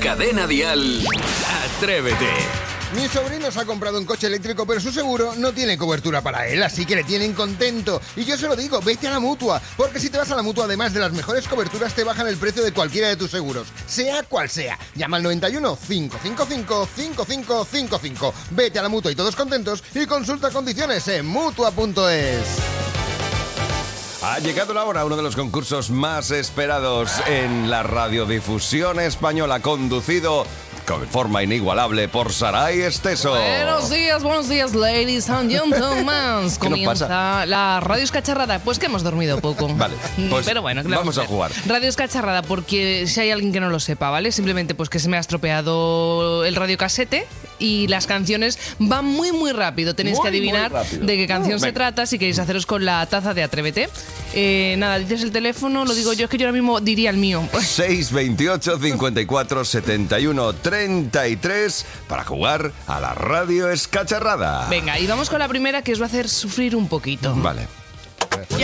Cadena Dial, Atrévete. Mi sobrino se ha comprado un coche eléctrico, pero su seguro no tiene cobertura para él, así que le tienen contento. Y yo se lo digo, vete a la Mutua, porque si te vas a la Mutua, además de las mejores coberturas, te bajan el precio de cualquiera de tus seguros, sea cual sea. Llama al 91 555 5555. Vete a la Mutua y todos contentos, y consulta condiciones en Mutua.es. Ha llegado la hora, uno de los concursos más esperados en la radiodifusión española, conducido con forma inigualable por Saray Esteso. Buenos días, ladies and gentlemen. ¿Qué nos Comienza pasa? la Radio Escacharrada. Pues que hemos dormido poco. Vale, pues pero bueno, claro, vamos a jugar. Radio Escacharrada, porque si hay alguien que no lo sepa, ¿vale? Simplemente pues que se me ha estropeado el radiocasete y las canciones van muy, muy rápido. Tenéis que adivinar de qué canción se trata si queréis haceros con la taza de Atrévete. Nada, dices el teléfono, lo digo yo, es que yo ahora mismo diría el mío. 628 54 71 33 para jugar a la Radio Escacharrada. Venga, y vamos con la primera, que os va a hacer sufrir un poquito. Vale.